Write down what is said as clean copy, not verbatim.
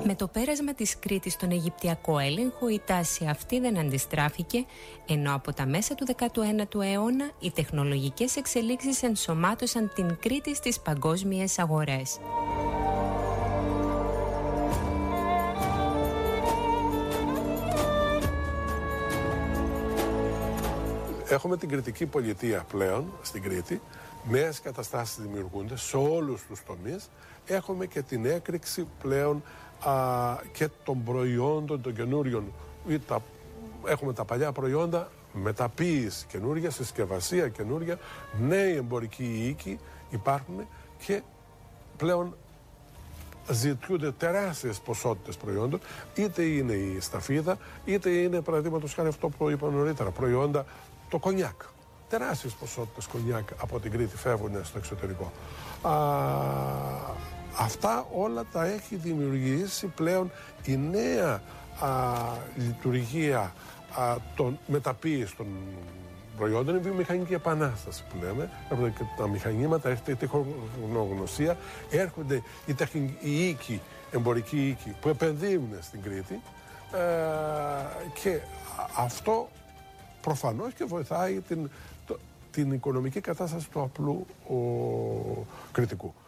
Με το πέρασμα της Κρήτης στον Αιγυπτιακό έλεγχο, η τάση αυτή δεν αντιστράφηκε, ενώ από τα μέσα του 19ου αιώνα οι τεχνολογικές εξελίξεις ενσωμάτωσαν την Κρήτη στις παγκόσμιες αγορές. Έχουμε την κρητική πολιτεία πλέον στην Κρήτη, νέες καταστάσεις δημιουργούνται σε όλους τους τομείς. Έχουμε και την έκρηξη πλέον και των προϊόντων των καινούριων. Έχουμε τα παλιά προϊόντα, μεταποίηση καινούρια, συσκευασία καινούρια, νέοι εμπορικοί οίκοι υπάρχουν και πλέον ζητούνται τεράστιες ποσότητες προϊόντων, είτε είναι η σταφίδα, είτε είναι παραδείγματος χάρη αυτό που είπα νωρίτερα, προϊόντα, το κονιάκ. Τεράστιες ποσότητες κονιάκ από την Κρήτη φεύγουν στο εξωτερικό. Αυτά όλα τα έχει δημιουργήσει πλέον η νέα λειτουργία των μεταποίησης των προϊόντων, η βιομηχανική επανάσταση που λέμε. Έρχονται και τα μηχανήματα, έρχεται η τεχνογνωσία, έρχονται οι οίκοι, εμπορικοί οίκοι που επενδύουν στην Κρήτη και αυτό προφανώς και βοηθάει την οικονομική κατάσταση του απλού κριτικού.